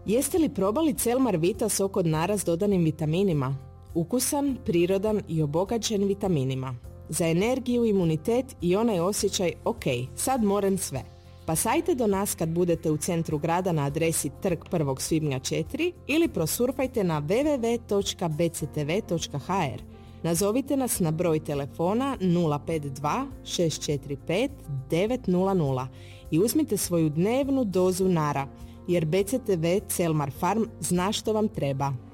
Jeste li probali Celmar Vita sok od nara s dodanim vitaminima? Ukusan, prirodan i obogaćen vitaminima. Za energiju, imunitet i onaj osjećaj ok, sad moram sve. Pa sajte do nas kad budete u centru grada na adresi Trg 1. svibnja 4 ili prosurfajte na www.bctv.hr. Nazovite nas na broj telefona 052 645 900 i uzmite svoju dnevnu dozu nara, jer BCTV Celmar Farm zna što vam treba.